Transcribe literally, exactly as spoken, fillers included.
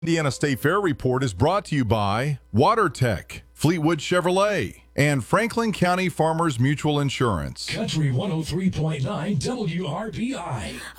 Indiana State Fair Report is brought to you by WaterTech, Fleetwood Chevrolet, and Franklin County Farmers Mutual Insurance. Country one oh three point nine W R B I.